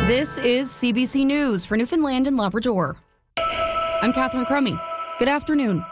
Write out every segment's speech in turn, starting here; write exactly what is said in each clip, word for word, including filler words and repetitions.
This is C B C News for Newfoundland and Labrador. I'm Catherine Crummy. Good afternoon.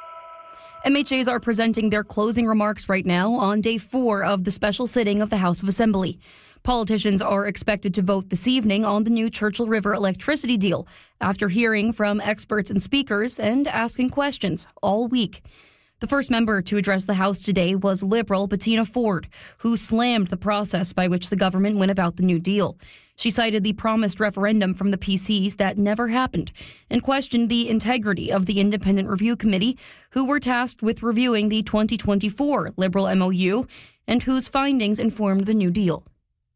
M H As are presenting their closing remarks right now on day four of the special sitting of the House of Assembly. Politicians are expected to vote this evening on the new Churchill River electricity deal after hearing from experts and speakers and asking questions all week. The first member to address the House today was Liberal Bettina Ford, who slammed the process by which the government went about the new deal. She cited the promised referendum from the P Cs that never happened and questioned the integrity of the Independent Review Committee, who were tasked with reviewing the twenty twenty-four Liberal M O U and whose findings informed the new deal.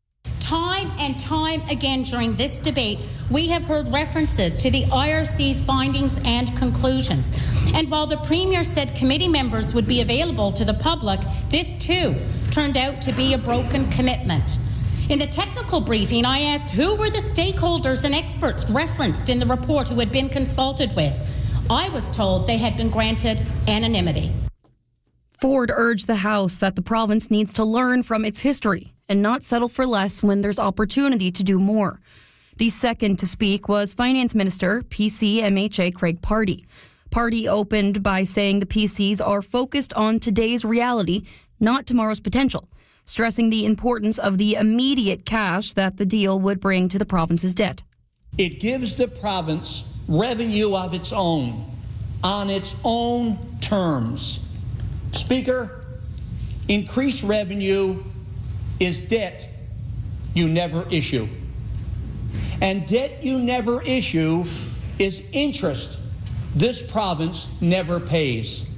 Time and time again during this debate, we have heard references to the I R C's findings and conclusions. And while the Premier said committee members would be available to the public, this too turned out to be a broken commitment. In the technical briefing, I asked who were the stakeholders and experts referenced in the report who had been consulted with. I was told they had been granted anonymity. Ford urged the House that the province needs to learn from its history and not settle for less when there's opportunity to do more. The second to speak was Finance Minister, P C M H A Craig Pardee. Pardee opened by saying the P Cs are focused on today's reality, not tomorrow's potential, stressing the importance of the immediate cash that the deal would bring to the province's debt. It gives the province revenue of its own, on its own terms. Speaker, increased revenue is debt you never issue. And debt you never issue is interest this province never pays.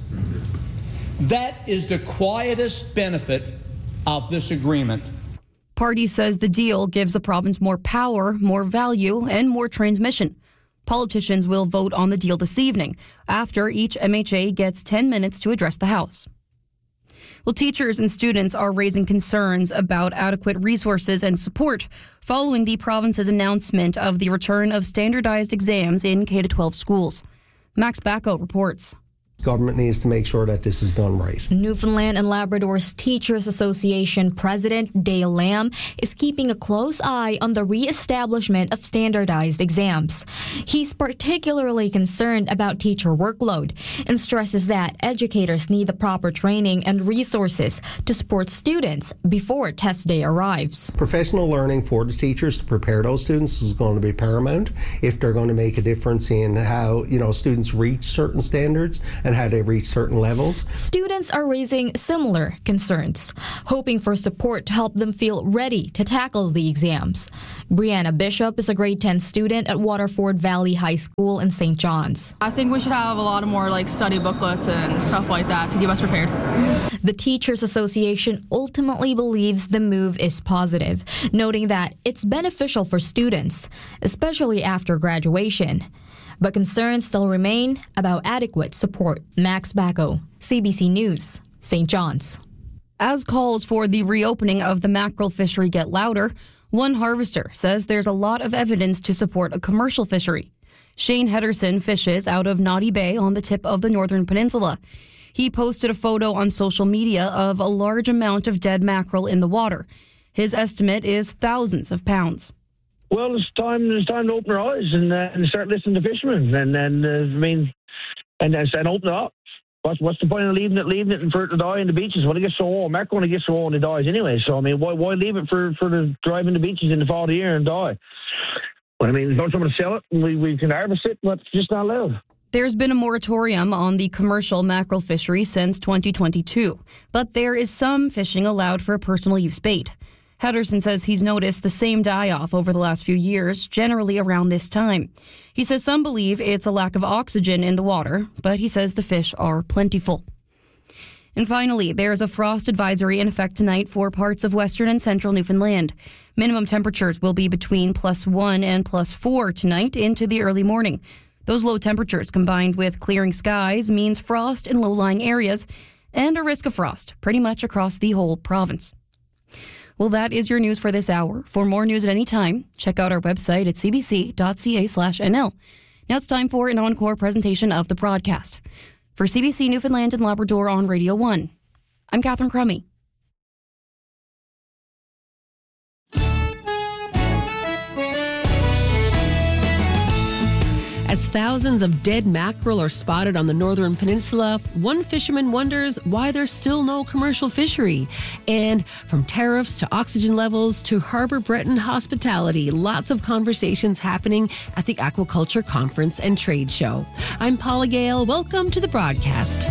That is the quietest benefit of this agreement. Pardee says the deal gives the province more power, more value, and more transmission. Politicians will vote on the deal this evening, after each M H A gets ten minutes to address the House. Well, teachers and students are raising concerns about adequate resources and support following the province's announcement of the return of standardized exams in K through twelve schools. Max Bacco reports. Government needs to make sure that this is done right. Newfoundland and Labrador's Teachers Association President Dale Lamb is keeping a close eye on the re-establishment of standardized exams. He's particularly concerned about teacher workload and stresses that educators need the proper training and resources to support students before test day arrives. Professional learning for the teachers to prepare those students is going to be paramount if they're going to make a difference in how, you know, students reach certain standards and how they reach certain levels. Students are raising similar concerns, hoping for support to help them feel ready to tackle the exams. Brianna Bishop is a grade ten student at Waterford Valley High School in Saint John's. I think we should have a lot of more like study booklets and stuff like that to keep us prepared. The Teachers Association ultimately believes the move is positive, noting that it's beneficial for students, especially after graduation. But concerns still remain about adequate support. Max Bacco, C B C News, Saint John's. As calls for the reopening of the mackerel fishery get louder, one harvester says there's a lot of evidence to support a commercial fishery. Shane Henderson fishes out of Naughty Bay on the tip of the Northern Peninsula. He posted a photo on social media of a large amount of dead mackerel in the water. His estimate is thousands of pounds. Well, it's time. It's time to open our eyes and, uh, and start listening to fishermen, and and uh, I mean, and and open it up. What's what's the point of leaving it, leaving it, and for it to die in the beaches when it gets so old? Mackerel when it gets so old, it dies anyway. So I mean, why why leave it for for the drive in the beaches in the fall of the year and die? But I mean, there's no someone to sell it, and we we can harvest it, but it's just not allowed. There's been a moratorium on the commercial mackerel fishery since twenty twenty-two, but there is some fishing allowed for personal use bait. Henderson says he's noticed the same die-off over the last few years, generally around this time. He says some believe it's a lack of oxygen in the water, but he says the fish are plentiful. And finally, there's a frost advisory in effect tonight for parts of western and central Newfoundland. Minimum temperatures will be between plus one and plus four tonight into the early morning. Those low temperatures combined with clearing skies means frost in low-lying areas and a risk of frost pretty much across the whole province. Well, that is your news for this hour. For more news at any time, check out our website at c b c dot c a slash n l. Now it's time for an encore presentation of the broadcast. For C B C Newfoundland and Labrador on Radio one, I'm Catherine Crummy. As thousands of dead mackerel are spotted on the northern peninsula, one fisherman wonders why there's still no commercial fishery. And from tariffs to oxygen levels to Harbour Breton hospitality, lots of conversations happening at the Aquaculture Conference and Trade Show. I'm Paula Gale. Welcome to the broadcast.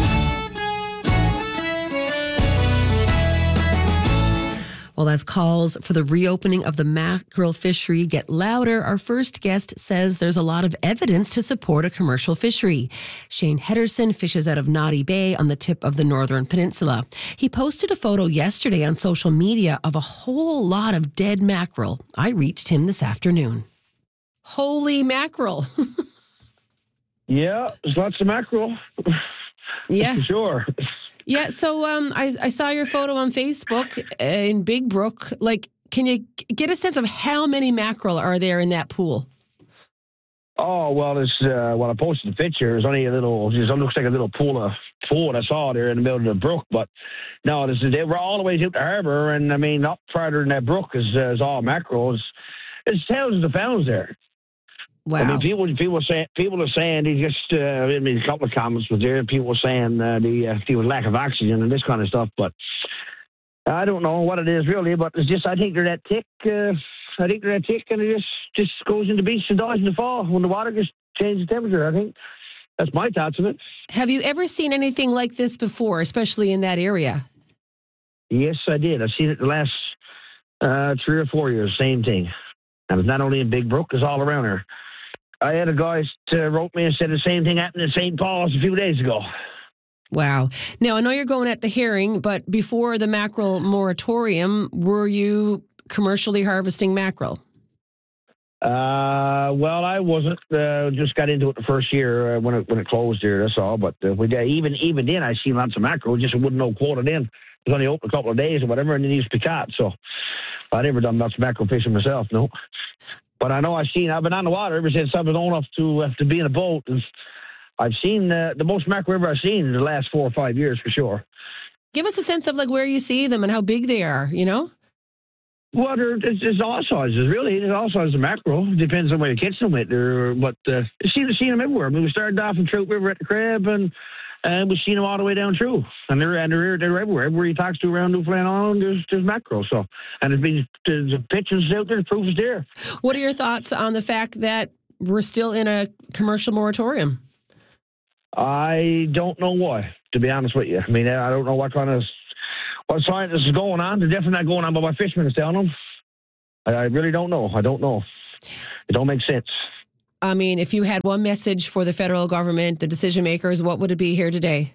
Well, as calls for the reopening of the mackerel fishery get louder, our first guest says there's a lot of evidence to support a commercial fishery. Shane Henderson fishes out of Naughty Bay on the tip of the northern peninsula. He posted a photo yesterday on social media of a whole lot of dead mackerel. I reached him this afternoon. Holy mackerel. Yeah, there's lots of mackerel. Yeah. For sure. Yeah, so um, I, I saw your photo on Facebook in Big Brook. Like, can you get a sense of how many mackerel are there in that pool? Oh, well, it's, uh, when I posted the picture, there's only a little, it looks like a little pool of food I saw there in the middle of the brook. But no, this is, they were all the way out the harbour. And I mean, up farther than that brook is, uh, is all mackerel. It's, it's thousands of pounds there. Wow. I mean, people people say people are saying they just. Uh, I mean, a couple of comments were there. People were saying uh, the uh, there was lack of oxygen and this kind of stuff. But I don't know what it is really. But it's just I think they're that thick. Uh, I think they're that thick, and it just just goes in the beach and dies in the fall when the water just changes temperature. I think that's my thoughts of it. Have you ever seen anything like this before, especially in that area? Yes, I did. I've seen it the last uh, three or four years. Same thing, and it's not only in Big Brook; it's all around here. I had a guy uh, wrote me and said the same thing happened in Saint Paul's a few days ago. Wow. Now, I know you're going at the herring, but before the mackerel moratorium, were you commercially harvesting mackerel? Uh, well, I wasn't. Uh, just got into it the first year uh, when it when it closed here. That's all. But uh, we got, even even then, I seen lots of mackerel. Just wouldn't know quoted in. It was only open a couple of days or whatever, and then he used to be caught. So I never done much mackerel fishing myself. No. But I know I've seen, I've been on the water ever since I was old enough to uh, to be in a boat. And I've seen uh, the most mackerel ever I've seen in the last four or five years for sure. Give us a sense of like where you see them and how big they are, you know? Well, they're, it's, it's all sizes, really. There's all sizes of mackerel. Depends on where you catch them with. They're, but uh, you see, seen them everywhere. I mean, we started off in Trout River at the crab, and and we've seen them all the way down through. And they're and they're, they're everywhere. Everywhere you talk to around Newfoundland Island, there's, there's mackerel. So, and there's been there's pictures out there, the proof is there. What are your thoughts on the fact that we're still in a commercial moratorium? I don't know why, to be honest with you. I mean, I don't know what kind of what science is going on. They're definitely not going on by my fishermen is telling them. I, I really don't know. I don't know. It don't make sense. I mean, if you had one message for the federal government, the decision makers, what would it be here today?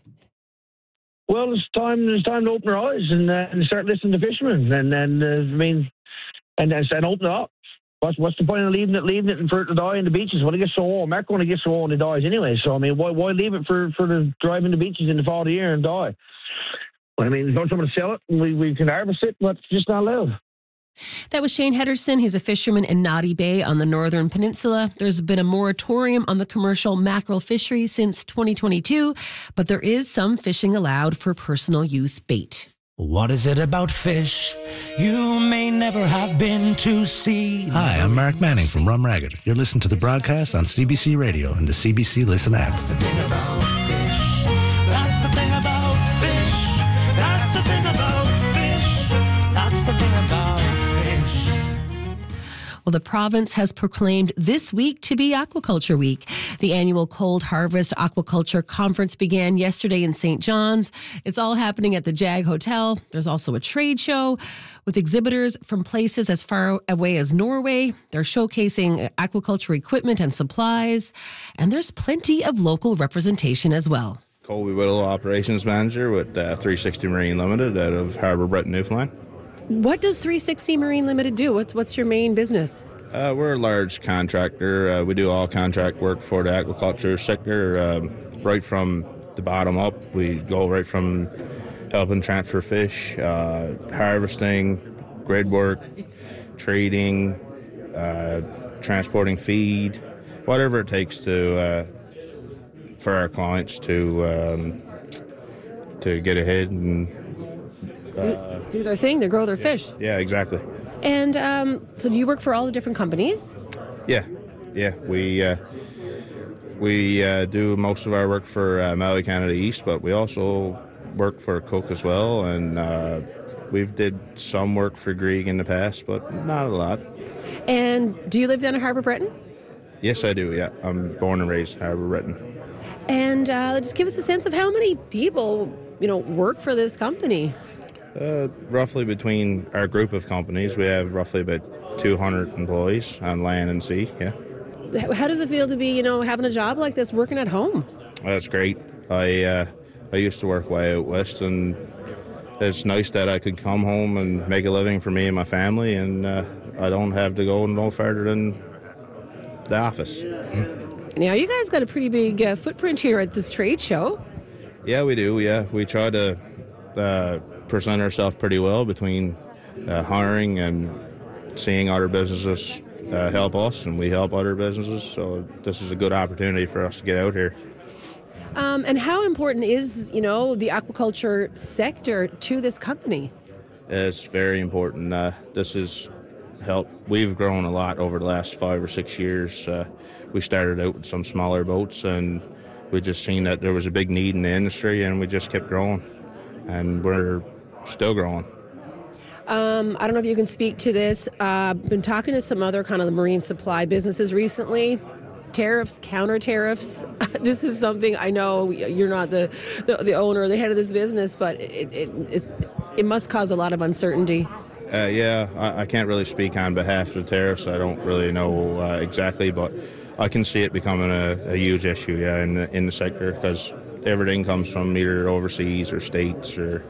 Well, it's time. It's time to open our eyes and, uh, and start listening to fishermen, and and uh, I mean, and and open it up. What's what's the point of leaving it, leaving it, and for it to die in the beaches when it gets so old? Mackerel when it gets so old, it dies anyway. So I mean, why why leave it for for the drive in the beaches in the fall of the year and die? Well, I mean, there's no someone to sell it, and we we can harvest it, but it's just not allowed. That was Shane Henderson. He's a fisherman in Naughty Bay on the northern peninsula. There's been a moratorium on the commercial mackerel fishery since twenty twenty-two, but there is some fishing allowed for personal use bait. What is it about fish you may never have been to see? Hi, I'm Mark Manning from Rum Ragged. You're listening to the broadcast on C B C Radio and the C B C Listen app. That's the thing about fish. That's the thing about fish. That's the thing about fish. That's the thing about fish. Well, the province has proclaimed this week to be Aquaculture Week. The annual Cold Harvest Aquaculture Conference began yesterday in Saint John's. It's all happening at the Jag Hotel. There's also a trade show with exhibitors from places as far away as Norway. They're showcasing aquaculture equipment and supplies, and there's plenty of local representation as well. Colby Whittle, Operations Manager with uh, three sixty Marine Limited out of Harbour Breton, Newfoundland. What does three sixty Marine Limited do? What's what's your main business? Uh, we're a large contractor. Uh, we do all contract work for the aquaculture sector, um, right from the bottom up. We go right from helping transfer fish, uh, harvesting, grid work, trading, uh, transporting feed, whatever it takes to uh, for our clients to um, to get ahead and Uh, do their thing, they grow their fish. Yeah, exactly. And um, so do you work for all the different companies? Yeah, yeah. We uh, we uh, do most of our work for uh, Maui Canada East, but we also work for Cook as well, and uh, we've did some work for Grieg in the past, but not a lot. And do you live down in Harbour Breton? Yes, I do, yeah. I'm born and raised in Harbour Breton. And uh, just give us a sense of how many people, you know, work for this company. Uh, roughly between our group of companies, we have roughly about two hundred employees on land and sea, yeah. How does it feel to be, you know, having a job like this, working at home? That's great. I uh, I used to work way out west, and it's nice that I could come home and make a living for me and my family, and uh, I don't have to go no further than the office. Now, you guys got a pretty big uh, footprint here at this trade show. Yeah, we do, yeah. We try to uh, present ourselves pretty well between uh, hiring and seeing other businesses uh, help us, and we help other businesses, so this is a good opportunity for us to get out here. Um, and how important is, you know, the aquaculture sector to this company? It's very important. Uh, this is help. We've grown a lot over the last five or six years. Uh, we started out with some smaller boats, and we just seen that there was a big need in the industry, and we just kept growing, and we're still growing. Um, I don't know if you can speak to this. I've uh, been talking to some other kind of the marine supply businesses recently. Tariffs, counter tariffs. This is something I know you're not the, the, the owner or the head of this business, but it, it, it, it must cause a lot of uncertainty. Uh, yeah, I, I can't really speak on behalf of the tariffs. I don't really know uh, exactly, but I can see it becoming a, a huge issue, yeah, in the, in the sector, because everything comes from either overseas or states, or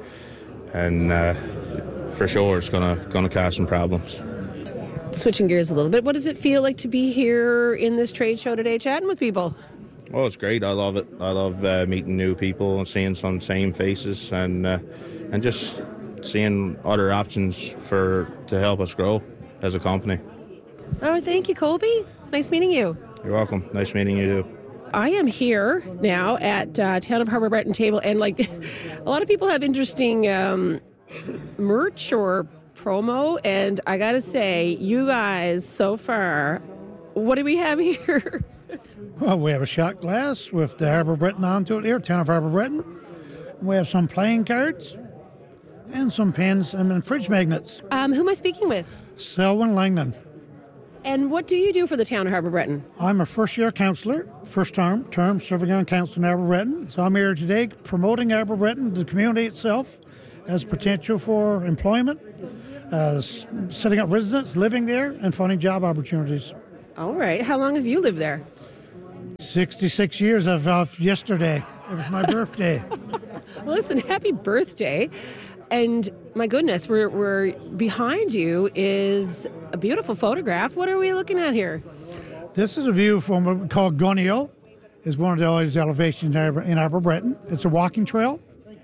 and uh, for sure it's gonna gonna cause some problems. Switching gears a little bit, what does it feel like to be here in this trade show today, chatting with people? Well, it's great. I love it. I love uh, meeting new people and seeing some same faces, and uh, and just seeing other options for to help us grow as a company. Oh, thank you, Colby. Nice meeting you. You're welcome. Nice meeting you too. I am here now at uh, Town of Harbour Breton table, and like a lot of people have interesting um, merch or promo, and I gotta say, you guys so far, what do we have here? Well, we have a shot glass with the Harbour Breton onto it here, Town of Harbour Breton. We have some playing cards and some pens and then fridge magnets. Um, who am I speaking with? Selwyn Langdon. And what do you do for the Town of Harbour Breton? I'm a first-year councillor, first term, term serving on council in Harbour Breton. So I'm here today promoting Harbour Breton, the community itself, as potential for employment, uh, setting up residents, living there, and finding job opportunities. All right. How long have you lived there? sixty-six years of, of yesterday. It was my birthday. Well, listen, happy birthday. And my goodness, we're, we're behind you is a beautiful photograph. What are we looking at here? This is a view from what we call Gunneal. It's one of the highest elevations in Harbour, in Harbour Breton. It's a walking trail.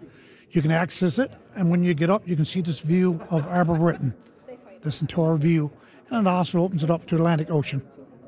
You can access it, and when you get up, you can see this view of Harbour Breton, this entire view. And it also opens it up to the Atlantic Ocean.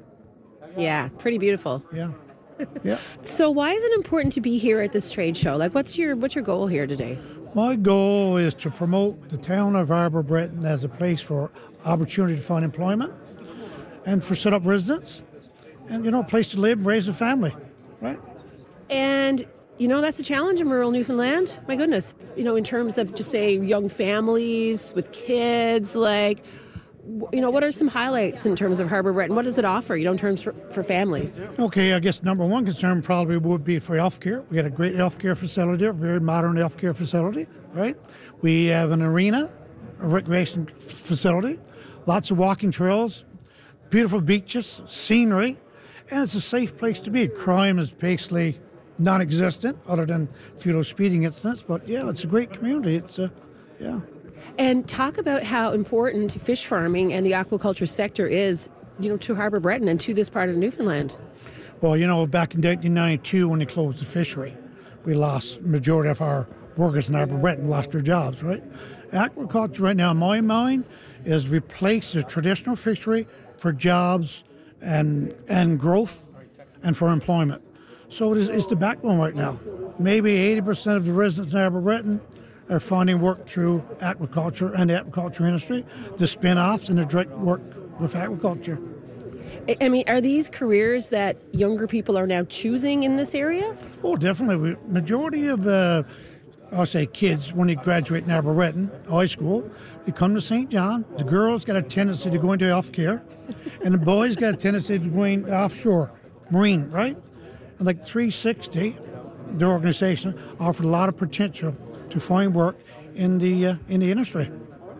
Yeah, pretty beautiful. Yeah. Yeah. So why is it important to be here at this trade show? Like, what's your what's your goal here today? My goal is to promote the town of Harbour Breton as a place for opportunity to find employment and for set up residents and, you know, a place to live, raise a family, right? And, you know, that's a challenge in rural Newfoundland. My goodness. You know, in terms of just, say, young families with kids, like, you know, what are some highlights in terms of Harbour Breton? What does it offer, you know, in terms for, for families? Okay, I guess number one concern probably would be for healthcare. We got a great healthcare facility, a very modern healthcare facility, right? We have an arena, a recreation facility, lots of walking trails, beautiful beaches, scenery, and it's a safe place to be. Crime is basically non-existent other than a few of those speeding incidents, but yeah, it's a great community. It's a, yeah. And talk about how important fish farming and the aquaculture sector is, you know, to Harbour Breton and to this part of Newfoundland. Well, you know, back in nineteen ninety-two when they closed the fishery, we lost majority of our workers in Harbour Breton, lost their jobs, right? Aquaculture right now, in my mind, is replace the traditional fishery for jobs and and growth and for employment. So it is, it's the backbone right now. Maybe eighty percent of the residents in Harbour Breton are finding work through aquaculture and the aquaculture industry, the spin-offs and the direct work with aquaculture. I- I mean, are these careers that younger people are now choosing in this area? Oh, definitely. We, majority of, uh, I'll say kids, when they graduate in Arboreton High School, they come to Saint John. The girls got a tendency to go into healthcare, and the boys got a tendency to go into offshore, marine, right? And like three sixty, the organization offered a lot of potential to find work in the uh, in the industry.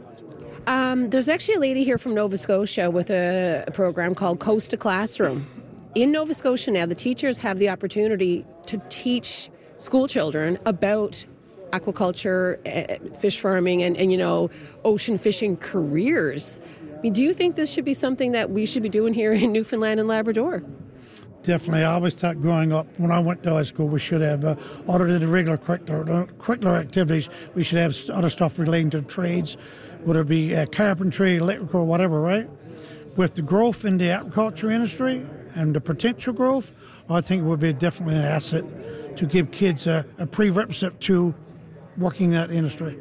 Um, there's actually a lady here from Nova Scotia with a, a program called Coast to Classroom. In Nova Scotia now, the teachers have the opportunity to teach school children about aquaculture, uh, fish farming, and, and, you know, ocean fishing careers. I mean, do you think this should be something that we should be doing here in Newfoundland and Labrador? Definitely. I always thought growing up, when I went to high school, we should have, uh, other than the regular curricular, curricular activities, we should have other stuff relating to trades, whether it be uh, carpentry, electrical, whatever, right? With the growth in the agriculture industry and the potential growth, I think it would be definitely an asset to give kids a, a prerequisite to working in that industry.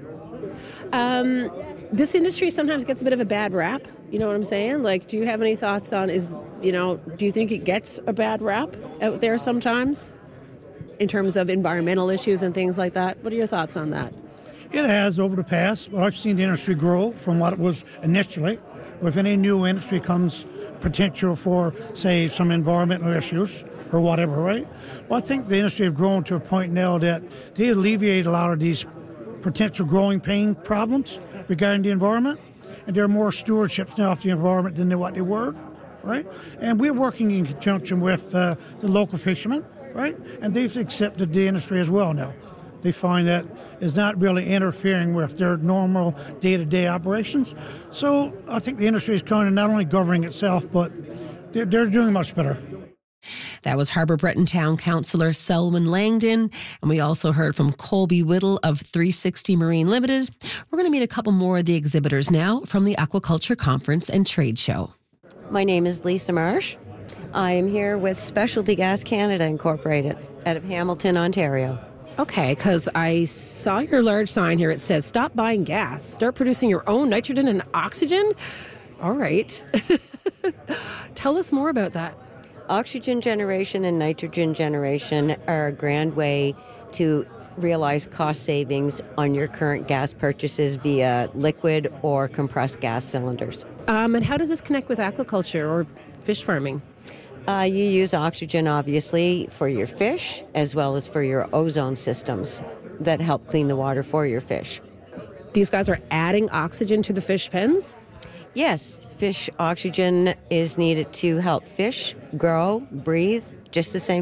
Um, this industry sometimes gets a bit of a bad rap. You know what I'm saying? Like, do you have any thoughts on, is, you know, do you think it gets a bad rap out there sometimes in terms of environmental issues and things like that? What are your thoughts on that? It has over the past, but I've seen the industry grow from what it was initially. With any new industry comes potential for, say, some environmental issues or whatever, right? Well, I think the industry has grown to a point now that they alleviate a lot of these potential growing pain problems regarding the environment, and there are more stewardships now of the environment than what they were, right? And we're working in conjunction with uh, the local fishermen, right? And they've accepted the industry as well now. They find that it's not really interfering with their normal day-to-day operations. So I think the industry is kind of not only governing itself, but they're, they're doing much better. That was Harbour Breton Town Councillor Selwyn Langdon. And we also heard from Colby Whittle of three sixty Marine Limited. We're going to meet a couple more of the exhibitors now from the Aquaculture Conference and Trade Show. My name is Lisa Marsh. I am here with Specialty Gas Canada Incorporated out of Hamilton, Ontario. Okay, because I saw your large sign here. It says, stop buying gas, start producing your own nitrogen and oxygen. All right. Tell us more about that. Oxygen generation and nitrogen generation are a grand way to realize cost savings on your current gas purchases via liquid or compressed gas cylinders. Um, and how does this connect with aquaculture or fish farming? Uh, you use oxygen, obviously, for your fish, as well as for your ozone systems that help clean the water for your fish. These guys are adding oxygen to the fish pens? Yes, fish oxygen is needed to help fish grow, breathe, just the same